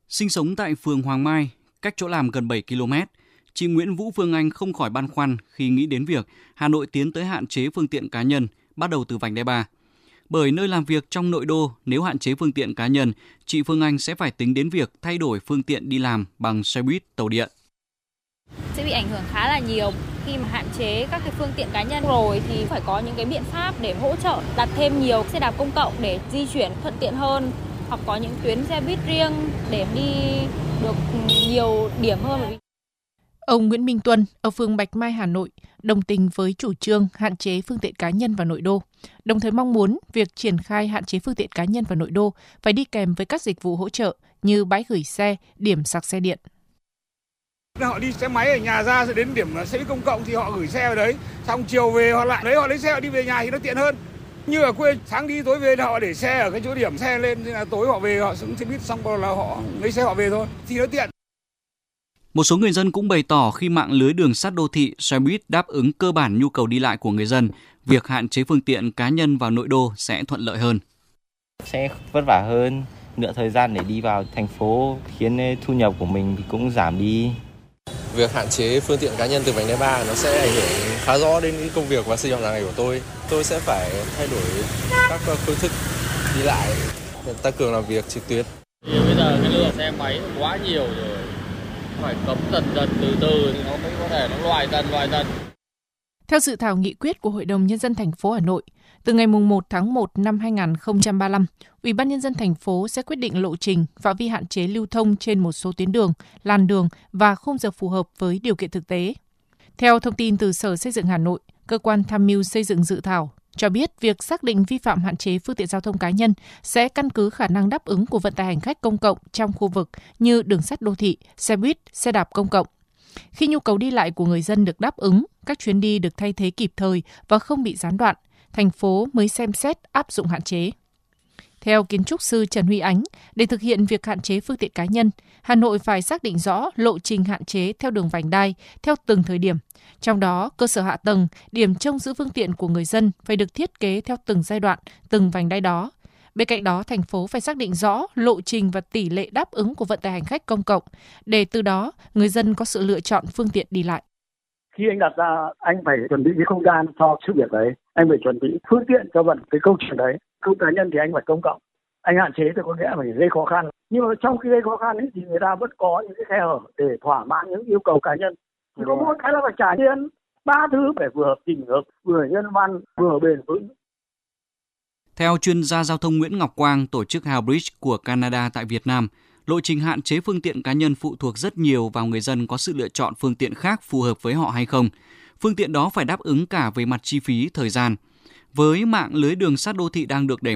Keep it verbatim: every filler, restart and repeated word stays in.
Sinh sống tại phường Hoàng Mai, cách chỗ làm gần bảy ki lô mét, chị Nguyễn Vũ Phương Anh không khỏi băn khoăn khi nghĩ đến việc Hà Nội tiến tới hạn chế phương tiện cá nhân bắt đầu từ vành đai ba. Bởi nơi làm việc trong nội đô, nếu hạn chế phương tiện cá nhân, chị Phương Anh sẽ phải tính đến việc thay đổi phương tiện đi làm bằng xe buýt, tàu điện. Sẽ bị ảnh hưởng khá là nhiều. Khi mà hạn chế các cái phương tiện cá nhân rồi thì phải có những cái biện pháp để hỗ trợ đặt thêm nhiều xe đạp công cộng để di chuyển thuận tiện hơn, hoặc có những tuyến xe buýt riêng để đi được nhiều điểm hơn. Ông Nguyễn Minh Tuân ở phường Bạch Mai, Hà Nội đồng tình với chủ trương hạn chế phương tiện cá nhân vào nội đô, đồng thời mong muốn việc triển khai hạn chế phương tiện cá nhân vào nội đô phải đi kèm với các dịch vụ hỗ trợ như bãi gửi xe, điểm sạc xe điện. Họ đi xe máy ở nhà ra rồi đến điểm xe buýt công cộng thì họ gửi xe vào đấy, xong chiều về họ lại lấy họ lấy xe họ đi về nhà thì nó tiện hơn. Như ở quê sáng đi tối về họ để xe ở cái chỗ điểm xe lên, thì là tối họ về họ xuống xe buýt xong rồi là họ lấy xe họ về thôi thì nó tiện. Một số người dân cũng bày tỏ khi mạng lưới đường sắt đô thị, xe buýt đáp ứng cơ bản nhu cầu đi lại của người dân, việc hạn chế phương tiện cá nhân vào nội đô sẽ thuận lợi hơn. Sẽ vất vả hơn, nửa thời gian để đi vào thành phố khiến thu nhập của mình cũng giảm đi. Việc hạn chế phương tiện cá nhân từ vành đai ba nó sẽ ảnh hưởng khá rõ đến công việc và sinh hoạt hàng ngày của tôi. Tôi sẽ phải thay đổi các phương thức đi lại, tăng cường làm việc trực tuyến. Thì bây giờ cái lượng xe máy quá nhiều rồi, phải cấm dần dần từ từ thì nó mới có thể nó loại dần loại dần. Theo dự thảo nghị quyết của Hội đồng Nhân dân thành phố Hà Nội, từ ngày mùng một tháng một năm hai nghìn không trăm ba mươi lăm, Ủy ban Nhân dân thành phố sẽ quyết định lộ trình, phạm vi hạn chế lưu thông trên một số tuyến đường, làn đường và khung giờ phù hợp với điều kiện thực tế. Theo thông tin từ Sở Xây dựng Hà Nội, cơ quan tham mưu xây dựng dự thảo cho biết việc xác định vi phạm hạn chế phương tiện giao thông cá nhân sẽ căn cứ khả năng đáp ứng của vận tải hành khách công cộng trong khu vực như đường sắt đô thị, xe buýt, xe đạp công cộng. Khi nhu cầu đi lại của người dân được đáp ứng, các chuyến đi được thay thế kịp thời và không bị gián đoạn, thành phố mới xem xét áp dụng hạn chế. Theo kiến trúc sư Trần Huy Ánh, để thực hiện việc hạn chế phương tiện cá nhân, Hà Nội phải xác định rõ lộ trình hạn chế theo đường vành đai, theo từng thời điểm. Trong đó, cơ sở hạ tầng, điểm trông giữ phương tiện của người dân phải được thiết kế theo từng giai đoạn, từng vành đai đó. Bên cạnh đó, thành phố phải xác định rõ lộ trình và tỷ lệ đáp ứng của vận tải hành khách công cộng, để từ đó người dân có sự lựa chọn phương tiện đi lại. Khi anh đặt ra, anh phải chuẩn bị cái không gian cho sự việc đấy, anh phải chuẩn bị phương tiện cho vận cái câu chuyện đấy. Không cá nhân thì anh phải công cộng. Anh hạn chế thì có nghĩa là phải gây khó khăn. Nhưng mà trong khi gây khó khăn ấy, thì người ta vẫn có những cái khe hở để thỏa mãn những yêu cầu cá nhân. Thì có mỗi cái là phải trả tiền, ba thứ phải vừa chỉnh hợp, vừa nhân văn, vừa bền vững. Theo chuyên gia giao thông Nguyễn Ngọc Quang, tổ chức Howbridge của Canada tại Việt Nam, lộ trình hạn chế phương tiện cá nhân phụ thuộc rất nhiều vào người dân có sự lựa chọn phương tiện khác phù hợp với họ hay không. Phương tiện đó phải đáp ứng cả về mặt chi phí, thời gian. Với mạng lưới đường sắt đô thị đang được đẩy